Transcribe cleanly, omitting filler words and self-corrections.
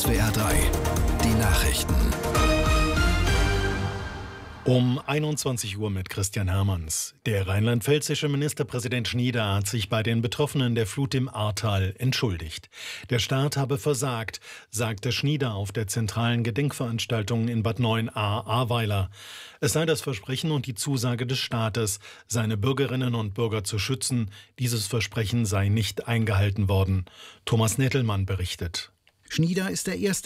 SWR 3, die Nachrichten. Um 21 Uhr mit Christian Hermanns. Der rheinland-pfälzische Ministerpräsident Schnieder hat sich bei den Betroffenen der Flut im Ahrtal entschuldigt. Der Staat habe versagt, sagte Schnieder auf der zentralen Gedenkveranstaltung in Bad Neuenahr-Ahrweiler. Es sei das Versprechen und die Zusage des Staates, seine Bürgerinnen und Bürger zu schützen. Dieses Versprechen sei nicht eingehalten worden. Thomas Nettelmann berichtet. Schnieder ist der erste